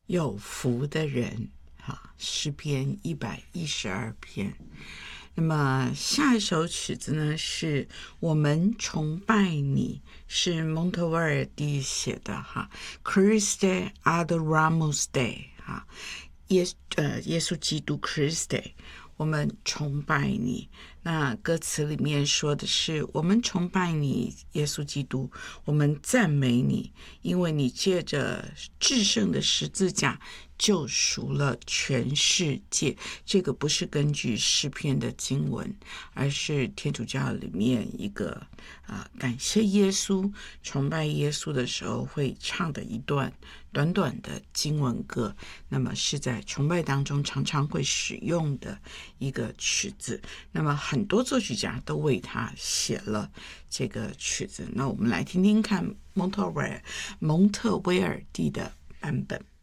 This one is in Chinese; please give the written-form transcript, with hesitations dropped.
有福的人，诗篇112篇。那么下一首曲子呢，是我们崇拜你，是蒙特威尔第写的Christe adoramus Dei 耶稣基督 Christe， 我们崇拜你。那歌词里面说的是，我们崇拜你耶稣基督，我们赞美你，因为你借着至圣的十字架救赎了全世界。这个不是根据诗篇的经文，而是天主教里面一个感谢耶稣、崇拜耶稣的时候会唱的一段短短的经文歌，那么是在崇拜当中常常会使用的一个曲子。那么很多作曲家都为他写了这个曲子。那我们来听听看蒙特威尔第的版本。